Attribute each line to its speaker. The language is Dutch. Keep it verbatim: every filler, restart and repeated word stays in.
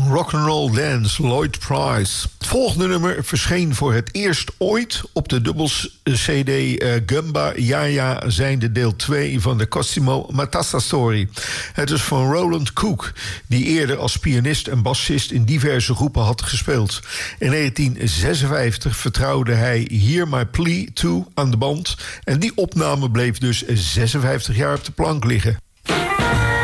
Speaker 1: Rock'n'Roll Dance, Lloyd Price. Het volgende nummer verscheen voor het eerst ooit op de dubbels-C D uh, Gumba Yaya zijnde deel twee van de Cosimo Matassa Story. Het is van Roland Cook, die eerder als pianist en bassist in diverse groepen had gespeeld. In negentien zesenvijftig vertrouwde hij Hear My Plea toe aan de band en die opname bleef dus zesenvijftig jaar op de plank liggen.